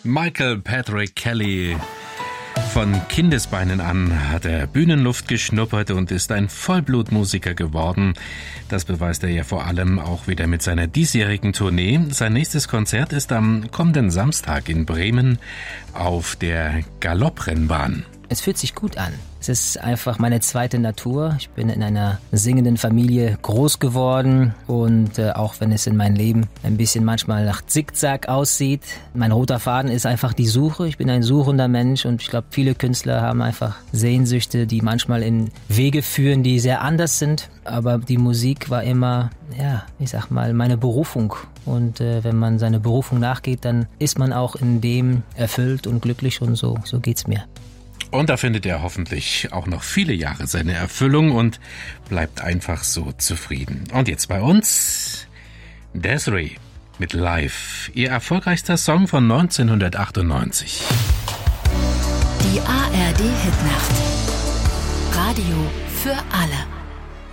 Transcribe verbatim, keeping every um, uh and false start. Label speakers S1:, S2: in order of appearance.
S1: Michael Patrick Kelly. Von Kindesbeinen an hat er Bühnenluft geschnuppert und ist ein Vollblutmusiker geworden. Das beweist er ja vor allem auch wieder mit seiner diesjährigen Tournee. Sein nächstes Konzert ist am kommenden Samstag in Bremen auf der Galopprennbahn.
S2: Es fühlt sich gut an. Es ist einfach meine zweite Natur. Ich bin in einer singenden Familie groß geworden und äh, auch wenn es in meinem Leben ein bisschen manchmal nach Zickzack aussieht, mein roter Faden ist einfach die Suche. Ich bin ein suchender Mensch und ich glaube, viele Künstler haben einfach Sehnsüchte, die manchmal in Wege führen, die sehr anders sind. Aber die Musik war immer, ja, ich sag mal, meine Berufung. Und äh, wenn man seine Berufung nachgeht, dann ist man auch in dem erfüllt und glücklich und so, so geht's mir.
S1: Und da findet er hoffentlich auch noch viele Jahre seine Erfüllung und bleibt einfach so zufrieden. Und jetzt bei uns Des'ree mit Live, ihr erfolgreichster Song von neunzehnhundertachtundneunzig.
S3: Die A R D Hitnacht. Radio für alle.